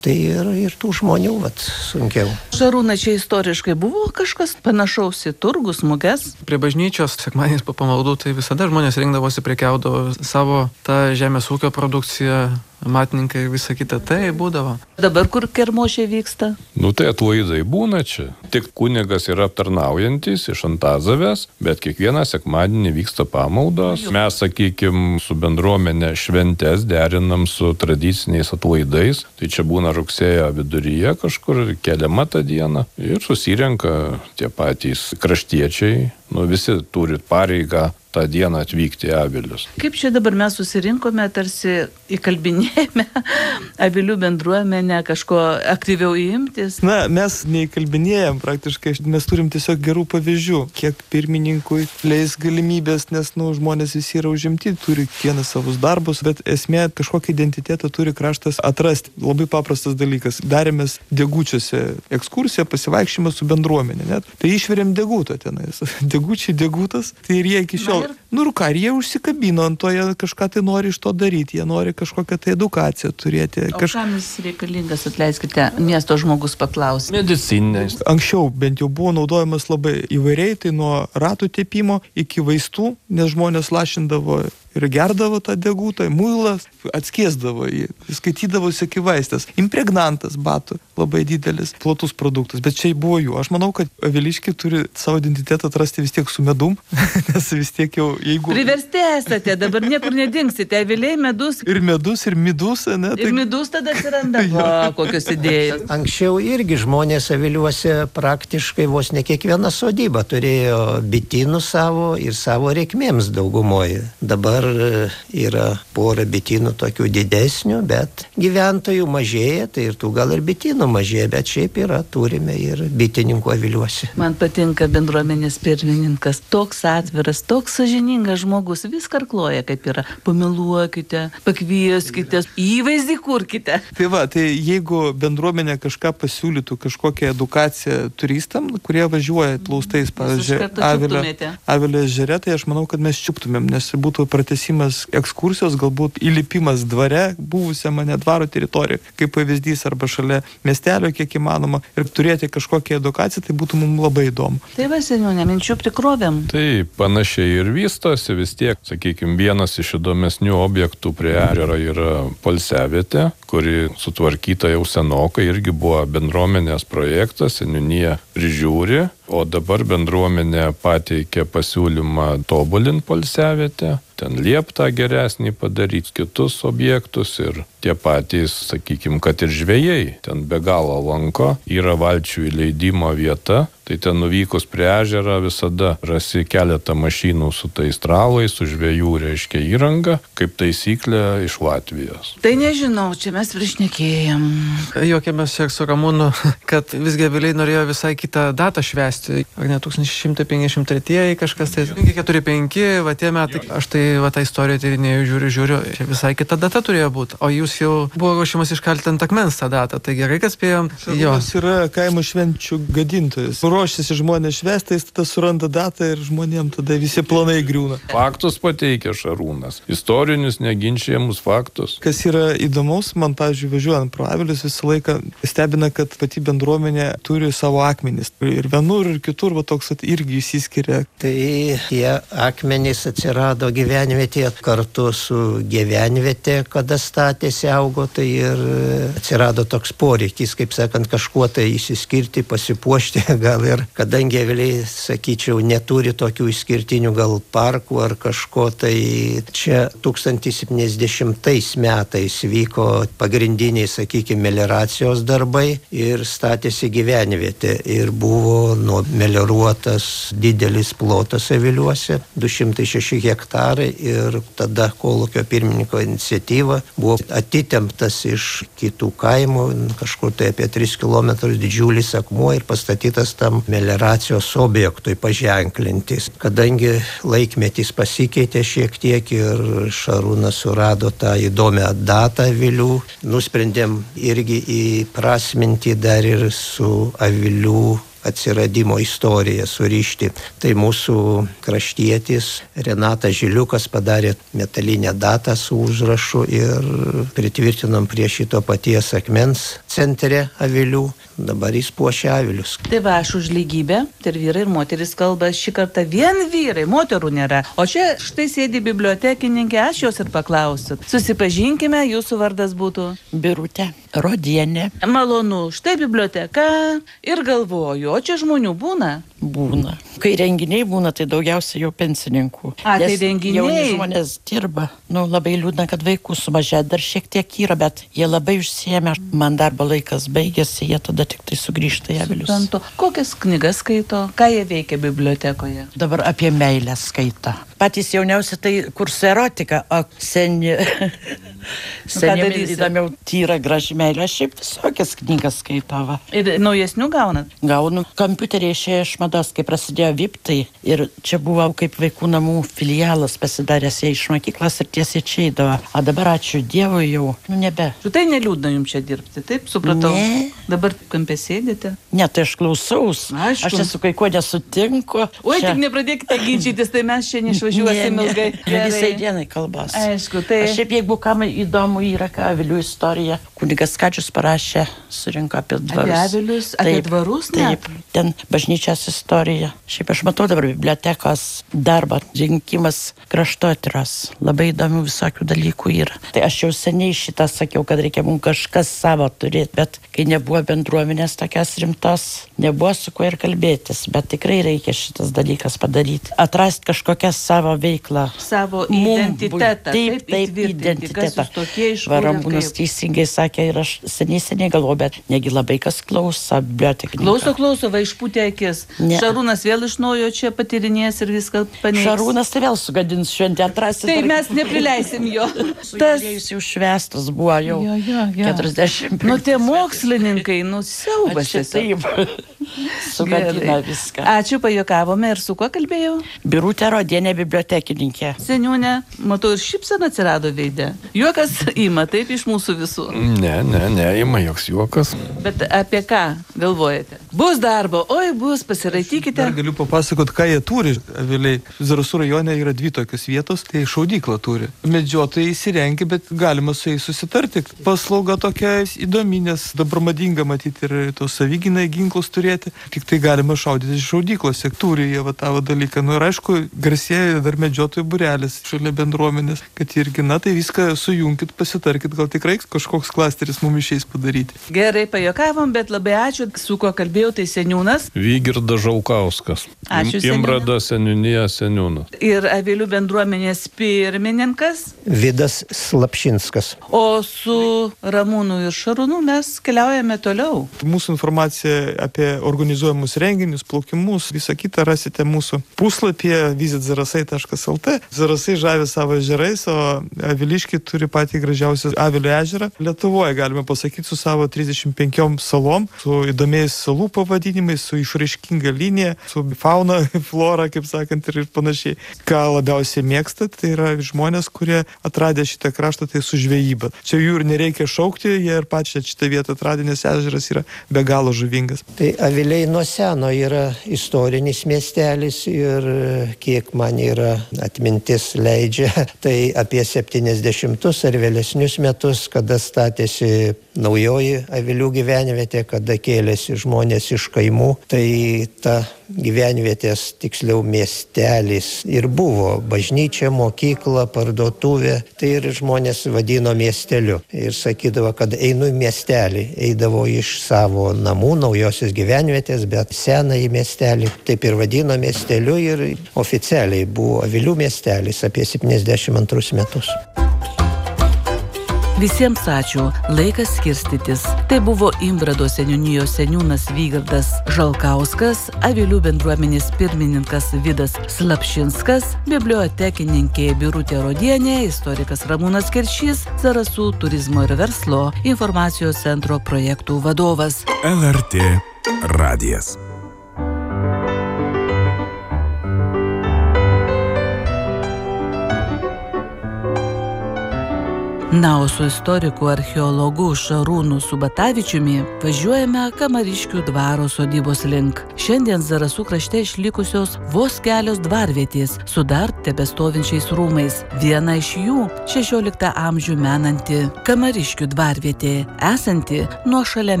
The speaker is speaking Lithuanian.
Tai ir tų žmonių sunkiau. Šarūnai, čia istoriškai buvo kažkas panašaus į turgus, muges? Prie bažnyčios sekmadieniais po pamaldų tai visada žmonės rinkdavosi, prekiaudavo savo tą žemės ūkio produkciją, matininkai ir visa kita, tai būdavo. Dabar kur kermošiai vyksta? Tai atlaidai būna čia. Tik kunigas yra aptarnaujantis iš Antazavės, bet kiekvieną sekmadienį vyksta pamaldos. Mes, sakykime, su bendruomenė šventes derinam su tradiciniais atlaidais. Tai čia būna rugsėjo viduryje kažkur, keliama tą dieną. Ir susirenka tie patys kraštiečiai. Visi turi pareigą tą dieną atvykti į avilius. Kaip čia dabar mes susirinkome, tarsi įkalbinėjame avilių bendruomenę kažko aktyviau imtis? Mes neįkalbinėjom praktiškai, mes turim tiesiog gerų pavyzdžių, kiek pirmininkui leis galimybės, nes žmonės visi yra užimti, turi kiekvienas savus darbus, bet esmė kažkokį identitetą turi kraštas atrasti. Labai paprastas dalykas. Darėmės Degučiuose ekskursiją, pasivaikščiojimą su bendruomenė. Tai išverėm Degutą tenais. Degučiai, Degutas, tai ir jie iki šiol. Ir jie užsikabino ant to, jie kažką tai nori iš to daryti, jie nori kažkokią tai edukaciją turėti. O kam jis reikalingas, atleiskite, miesto žmogus paklausė? Medicinės. Anksčiau bent jau buvo naudojamas labai įvairiai, tai nuo ratų tepimo iki vaistų, nes žmonės lašindavo ir gerdavo tą degutą, muilas, atskiesdavo jį, skaitydavosi iki vaistas. Impregnantas batų, labai didelis, platus produktas, bet čia buvo jų. Aš manau, kad aviliškiai turi savo identitetą atrasti vis tiek su medum, nes vis tiek jau, jeigu... Priversti esate, dabar niekur nedingsite, aviliai, medus. Ir medus, ir midus, ne? Ir midus tada atsiranda, kokios idėjos. Anksčiau irgi žmonės aviliuose praktiškai vos ne kiekviena sodyba turėjo bitynų savo ir savo reikmėms daugumoje. Dabar yra pora bitynų tokių didesnių, bet gyventojų mažėja, tai ir tų gal ir bitynų mažėja, bet šiaip turime ir bitininkų aviliuose. Man patinka bendruomenės pirmininkas, toks atviras, toks sąžiningas žmogus, viską arkloja kaip yra. Pameluokite, pakvieskite, įvaizdį kurkite. Tai jeigu bendruomenė kažką pasiūlytų, kažkokią edukaciją turistam, kurie važiuoja plaustais, pavyzdžiui, Avilio ežere, tai aš manau, kad mes čiuptumėm, nes būtų pratęsimas ekskursijos, galbūt įlipimas dvare, buvusiame dvaro teritorijoje, kaip pavyzdys, arba šalia miestelio, kiek įmanoma, ir turėti kažkokią edukaciją, tai būtų mums labai įdomu. Tai seniūnė, minčių prikrovėm. Tai panašiai ir vystosi, vis tiek, sakykime, vienas iš įdomesnių objektų prie ežero yra poilsiavietė, kuri sutvarkyta jau senokai, irgi buvo bendruomenės projektas, seniūnija prižiūri, o dabar bendruomenė pateikė pasiūlymą tobulinti poilsiavietę, ten lieptą geresnį padaryti, kitus objektus ir tie patys, sakykime, kad ir žvejai ten be galo lanko, yra valčių įleidimo vieta, tai ten nuvykus prie ežerą visada rasi keletą mašinų su tais tralais, su žvejų, reiškia, įranga, kaip taisyklė iš Latvijos. Tai nežinau, čia mes prišnekėjom. Juokėmės ir su Ramūnu, kad visgi aviliai norėjo visai kitą datą švęsti. Ar ne 1653 kažkas, tai 45, tie metai. Aš tai tą istoriją tyrinėjau, žiūriu, čia visai kita data turėjo būti. O jūs jau buvo ruošiamas iškalti ant akmens tą datą, tai gerai, kad spėjom. Šarūnas yra kaimo švenčių gadintojas. Ruošiasi žmonės švęsti, jis tada suranda datą ir žmonėms tada visi planai griūna. Faktus pateikia Šarūnas. Istorinius, neginčiamus faktus. Kas yra įdomaus, man, pavyzdžiui, važiuojant pro avilius, visą laiką stebina, kad pati bendruomenė turi savo akmenis. Ir vienur, ir kitur, toks irgi įsiskiria. Tai tie akmenys atsirado gyvenvietėje kartu su gyvenvietė, kada statėsi, augo, tai ir atsirado toks poreikis, kaip sakant, kažkuo tai įsiskirti, pasipuošti, gal ir kadangi aviliai, sakyčiau, neturi tokių išskirtinių gal parkų ar kažko, tai čia 1070 metais vyko pagrindiniai, sakykime, melioracijos darbai ir statėsi gyvenvietė ir buvo melioruotas didelis plotas aviliuose, 206 hektarai ir tada kolūkio pirmininko iniciatyva buvo atitemptas iš kitų kaimų, kažkur tai apie 3 km didžiulis akmuo ir pastatytas tam melioracijos objektui paženklintis. Kadangi laikmetis pasikeitė šiek tiek ir Šarūnas surado tą įdomią datą avilių, nusprendėm irgi įprasminti dar ir su avilių atsiradimo istoriją surišti. Tai mūsų kraštietis Renatas Žiliukas padarė metalinę datą su užrašu ir pritvirtinom prie šito paties akmens centre avilių. Dabar jis puošia avilius. Tai va, aš už lygybę, ir vyrai, ir moteris kalba, šį kartą vien vyrai, moterų nėra. O čia štai sėdi bibliotekininkė, aš jos ir paklausiu. Susipažinkime, jūsų vardas būtų? Birutė Rodienė. Malonu, štai biblioteka ir galvoju, o čia žmonių būna? Būna. Kai renginiai būna, tai daugiausiai jau pensininkų. A, tai renginiai? Jauni žmonės dirba. Labai liūdna, kad vaikų sumažė, dar šiek tiek yra, bet jie labai užsiėmė. Man darbo laikas baigėsi, jie tada tik tai sugrįžta į avilius. Suprantu. Kokias knygas skaito? Ką jie veikia bibliotekoje? Dabar apie meilę skaito. Patys jauniausi tai kursų erotika, o seni įdomiau tyra graži meilė. Aš šiaip visokias knygas skaitau. Ir naujesnių gaunat? Gaunu. Kompiuteriai išėjo iš mados, kai prasidėjo VIP, tai ir čia buvo kaip vaikų namų filialas pasidaręs, jie iš mokyklos ir tiesiai čia eidavo. O dabar ačiū Dievui jau, nebe. Tai neliūdna jums čia dirbti, taip supratau? Ne. Dabar kampė sėdite? Ne, tai aš klausaus. Aišku. Aš esu kai ko nesutinku. Oi, čia... tik nepradėkite ginčytis, tai mes čia neišvažiuosim ilgai. Visai dienai kalbos. Aišku, tai... Aš šiaip, jeigu kam įdomu yra avilių istorija, kunigas Kadžius parašė, surinko apie dvarus. Apie avilius, apie dvarus, ne? Taip, ten bažnyčios istorija. Šiaip aš matau dabar bibliotekos darbą, rinkimas kraštotyros. Labai įdomių visokių dalykų yra. Tai aš jau seniai šitą sakiau, kad reikia mums kažkas savo turėti, bet kai nebuvo bendruomenės tokios rimtos, nebuvo su kuo ir kalbėtis, bet tikrai reikia šitas dalykas padaryti. Atrasti kažkokią savo veiklą. Savo identitetą. Taip, identitetą. Varambūnas teisingai sakė ir aš seniai galvoju, bet negi labai kas klauso bibliotekininką. Klauso, va išpūtė akis. Ne. Šarūnas vėl iš naujo čia patyrinės ir viską paneigs. Šarūnas tai vėl sugadins šventę atrasti. Tai mes neprileisim jo. Tas jau švestas buvo jau 40. Nu tie mokslininkai, siaubas. Taip. Sugadina viską. Ačiū, pajuokavome ir su kuo kalbėjau? Birutė Rodienė, bibliotekininkė. Seniūnė, matau ir šypsena atsirado veide. Juokas ima, taip, iš mūsų visų. Ne, ima joks juokas. Bet apie ką galvojate? Bus darbo, bus, pasiraitykite. Dar galiu papasakot, ką jie turi. Aviliai. Zarasų rajone yra 2 tokios vietos, tai šaudyklą turi. Medžiotojai įsirengia, bet galima su jais susitarti. Paslauga tokia įdomi, nes dabar madinga matyti ir tos savigynai ginklus turėti. Tik tai galima šaudyti iš šaudyklose. Turi jie tą dalyką. Ir aišku, garsėja dar medžiotojų būrelis šalia bendruomenės, kad irgi, tai viską sujunkit, pasitarkit, gal tikrai kažkoks klasteris mums išeis padaryti. Gerai, pajuokavom, bet labai ačiū. Su kuo kalbėjau, tai seniūnas. Vygirdas Žalkauskas. Ačiū, Imbrado seniūnija seniūnas. Ir avilių bendruomenės pirmininkas. Vidas Slapšinskas. O su Ramūnu ir Šarūnu mes keliaujame toliau. Mūsų informacija apie organizuojamus renginius, plaukimus, visą kitą rasite mūsų puslapyje vizitzarasai.lt. Zarasai žavi savo ežerais, o aviliškiai turi patį gražiausią Avilio ežerą. Lietuvoje, galime pasakyti, su savo 35 salom, su įdomiais salų pavadinimais, su išraiškinga linija, su fauna, flora, kaip sakant, ir panašiai. Ką labiausiai mėgsta, tai yra žmonės, kurie atradė šitą kraštą, tai su žvejyba. Čia jų ir nereikia šaukti, jie ir pačią šitą vietą atradė, nes ežeras yra be galo žuvingas. Tai Aviliai nuo seno yra istorinis miestelis ir kiek man yra atmintis leidžia, tai apie 70 ar vėlesnius metus, kada statėsi naujoji avilių gyvenvietė, kada kėlėsi žmonės iš kaimų, tai ta gyvenvietės, tiksliau miestelis ir buvo bažnyčia, mokykla, parduotuvė, tai ir žmonės vadino miesteliu. Ir sakydavo, kad einu į miestelį, eidavo iš savo namų, naujosios gyvenvietės, bet senąjį miestelį taip ir vadino miesteliu ir oficialiai buvo avilių miestelis apie 72 metus. Visiems ačiū. Laikas skirstytis. Tai buvo Imbrado seniūnijos seniūnas Vygirdas Žalkauskas, avilių bendruomenės pirmininkas Vidas Slapšinskas, bibliotekininkė Birutė Rodienė, istorikas Ramūnas Keršys, Zarasų turizmo ir verslo informacijos centro projektų vadovas. LRT radijas. Na, o su istoriku archeologu Šarūnu Subatavičiumi važiuojame Kamariškių dvaro sodybos link. Šiandien Zarasų krašte išlikusios vos kelios dvarvietės su dar tebestovinčiais rūmais. Viena iš jų 16 amžių menanti Kamariškių dvarvietė, esanti nuo šalia